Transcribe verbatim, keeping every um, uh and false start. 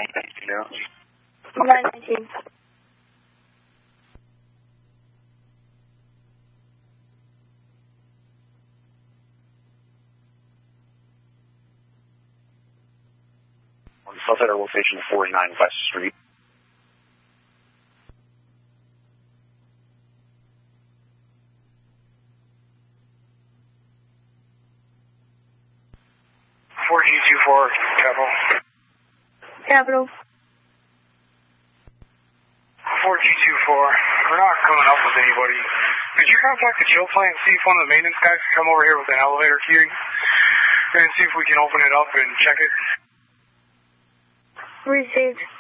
nineteen now. nine nineteen. South Federal Station forty-nine West Street. four G two four, Capital. Capital. four G two four, we're not coming up with anybody. Could you contact the chill plant and see if one of the maintenance guys can come over here with an elevator key and see if we can open it up and check it? Received.